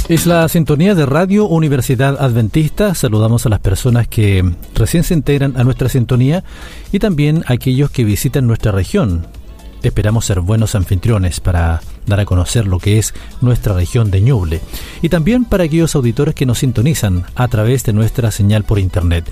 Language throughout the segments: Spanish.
Es la sintonía de Radio Universidad Adventista. Saludamos a las personas que recién se integran a nuestra sintonía y también a aquellos que visitan nuestra región. Esperamos ser buenos anfitriones para dar a conocer lo que es nuestra región de Ñuble y también para aquellos auditores que nos sintonizan a través de nuestra señal por internet,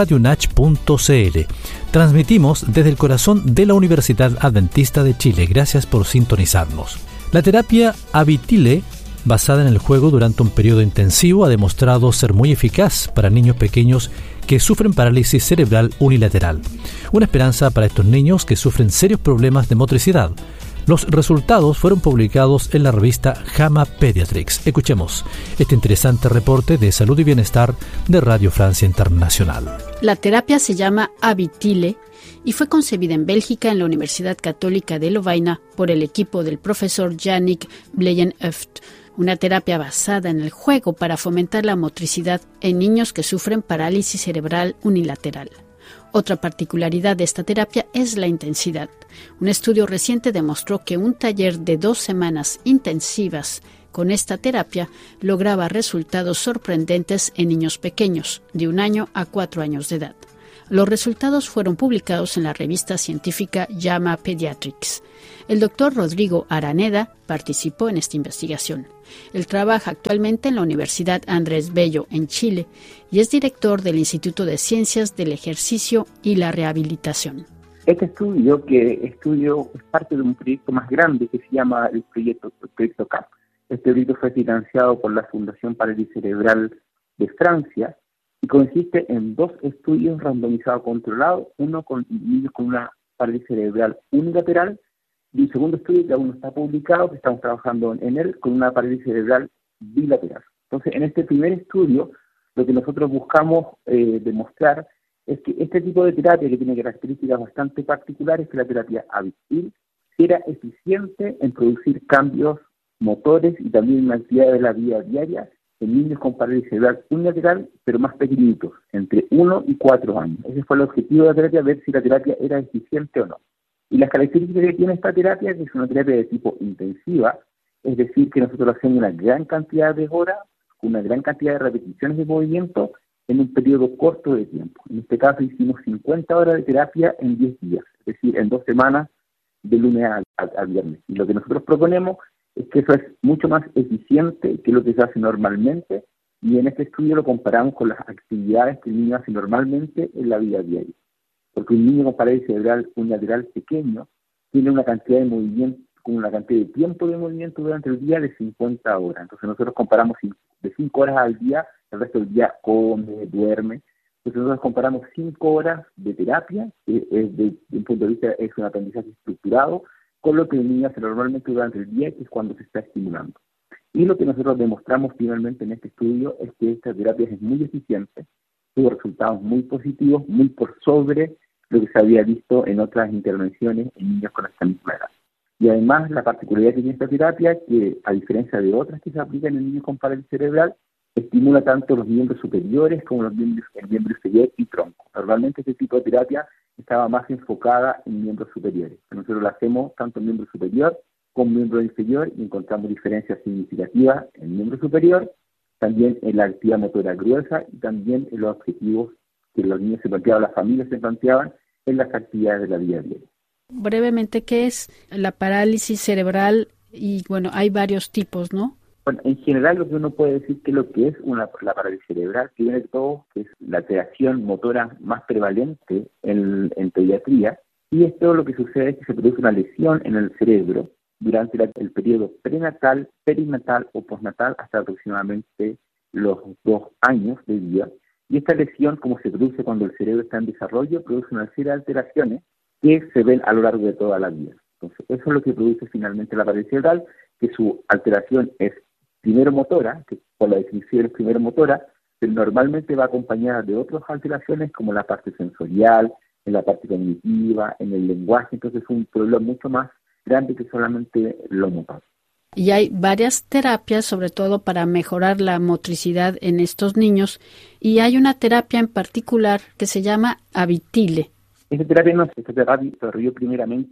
radionach.cl. Transmitimos desde el corazón de la Universidad Adventista de Chile. Gracias por sintonizarnos. La terapia Habitile, basada en el juego durante un periodo intensivo, ha demostrado ser muy eficaz para niños pequeños que sufren parálisis cerebral unilateral. Una esperanza para estos niños que sufren serios problemas de motricidad. Los resultados fueron publicados en la revista JAMA Pediatrics. Escuchemos este interesante reporte de salud y bienestar de Radio Francia Internacional. La terapia se llama Habitile y fue concebida en Bélgica en la Universidad Católica de Lovaina por el equipo del profesor Yannick Bleyenhoeft. Una terapia basada en el juego para fomentar la motricidad en niños que sufren parálisis cerebral unilateral. Otra particularidad de esta terapia es la intensidad. Un estudio reciente demostró que un taller de 2 semanas intensivas con esta terapia lograba resultados sorprendentes en niños pequeños, de 1 año a 4 años de edad. Los resultados fueron publicados en la revista científica JAMA Pediatrics. El doctor Rodrigo Araneda participó en esta investigación. Él trabaja actualmente en la Universidad Andrés Bello, en Chile, y es director del Instituto de Ciencias del Ejercicio y la Rehabilitación. Este estudio es parte de un proyecto más grande que se llama el proyecto CAP. Este proyecto fue financiado por la Fundación Parálisis Cerebral de Francia y consiste en 2 estudios randomizados controlados, uno con niños con una parálisis cerebral unilateral y un segundo estudio que aún no está publicado, que estamos trabajando en él, con una parálisis cerebral bilateral. Entonces, en este primer estudio, lo que nosotros buscamos demostrar es que este tipo de terapia, que tiene características bastante particulares, que la terapia Habitile, era eficiente en producir cambios motores y también en la actividad de la vida diaria en niños con parálisis cerebral unilateral, pero más pequeñitos, entre 1 y 4 años. Ese fue el objetivo de la terapia, ver si la terapia era eficiente o no. Y las características que tiene esta terapia es que es una terapia de tipo intensiva, es decir, que nosotros hacemos una gran cantidad de horas, una gran cantidad de repeticiones de movimiento en un periodo corto de tiempo. En este caso hicimos 50 horas de terapia en 10 días, es decir, en 2 semanas, de lunes a viernes. Y lo que nosotros proponemos es que eso es mucho más eficiente que lo que se hace normalmente, y en este estudio lo comparamos con las actividades que el niño hace normalmente en la vida diaria. Porque un niño con parálisis cerebral unilateral pequeño tiene una cantidad de movimiento, una cantidad de tiempo de movimiento durante el día de 50 horas. Entonces nosotros comparamos de 5 horas al día, el resto del día come, duerme. Entonces nosotros comparamos 5 horas de terapia, que desde un punto de vista es un aprendizaje estructurado, con lo que el niño hace normalmente durante el día, que es cuando se está estimulando. Y lo que nosotros demostramos finalmente en este estudio es que esta terapia es muy eficiente, tuvo resultados muy positivos, muy por sobre lo que se había visto en otras intervenciones en niños con esta misma edad. Y además, la particularidad que tiene esta terapia, que a diferencia de otras que se aplican en niños con parálisis cerebral, estimula tanto los miembros superiores como el miembro inferior y tronco. Normalmente este tipo de terapia estaba más enfocada en miembros superiores. Nosotros lo hacemos tanto en miembro superior como en miembro inferior y encontramos diferencias significativas en miembro superior, también en la actividad motora gruesa y también en los objetivos que los niños se planteaban, las familias se planteaban en las actividades de la vida diaria. Brevemente, ¿qué es la parálisis cerebral? Y bueno, hay varios tipos, ¿no? Bueno, en general lo que uno puede decir que lo que es la parálisis cerebral, que viene de todo, que es la alteración motora más prevalente en pediatría, y esto lo que sucede es que se produce una lesión en el cerebro durante el periodo prenatal, perinatal o postnatal hasta aproximadamente los 2 años de vida. Y esta lesión, como se produce cuando el cerebro está en desarrollo, produce una serie de alteraciones que se ven a lo largo de toda la vida. Entonces, eso es lo que produce finalmente la parálisis cerebral, que su alteración es primero motora, que por la definición es primero motora, pero normalmente va acompañada de otras alteraciones como la parte sensorial, en la parte cognitiva, en el lenguaje. Entonces es un problema mucho más grande que solamente lo motor. Y hay varias terapias, sobre todo para mejorar la motricidad en estos niños, y hay una terapia en particular que se llama Habitile. Esta terapia se desarrolló primeramente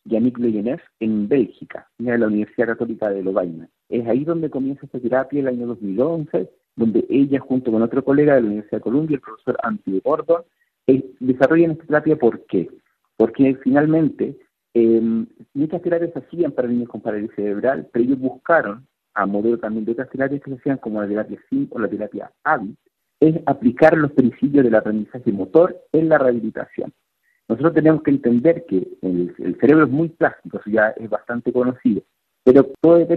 Yannick Bleyenev en Bélgica, en la Universidad Católica de Lovaina. Es ahí donde comienza esta terapia el año 2011, donde ella, junto con otro colega de la Universidad de Columbia, el profesor Anthony Gordon, desarrollan esta terapia. ¿Por qué? Porque finalmente muchas terapias se hacían para niños con parálisis cerebral, pero ellos buscaron, a modelo también de otras terapias que se hacían, como la terapia SIM o la terapia AVI, es aplicar los principios del aprendizaje motor en la rehabilitación. Nosotros tenemos que entender que el cerebro es muy plástico, eso ya es bastante conocido, pero todo depende